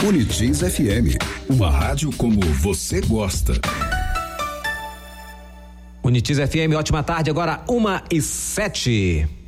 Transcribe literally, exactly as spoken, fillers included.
Unitiz F M, uma rádio como você gosta. Unitiz F M, ótima tarde, agora uma e sete.